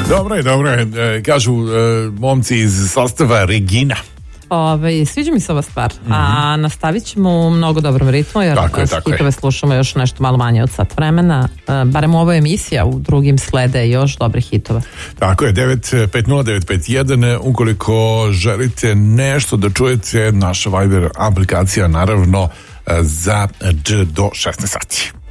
Dobro je, kažu momci iz sastava Regina. Sviđa mi se ova stvar, a nastavit ćemo u mnogo dobrom ritmu, jer hitove slušamo još nešto malo manje od sat vremena, barem ovo je emisija, u drugim slede još dobrih hitova. Tako je, 950-951, ukoliko želite nešto da čujete, naša Viber aplikacija naravno za do 16 sati.